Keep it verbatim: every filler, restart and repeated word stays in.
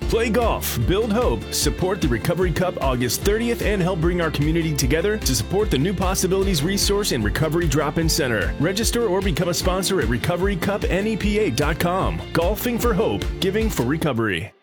Play golf, build hope, support the Recovery Cup August thirtieth, and help bring our community together to support the New Possibilities Resource and Recovery Drop-In Center. Register or become a sponsor at recovery cup nepa dot com. Golfing for hope, giving for recovery.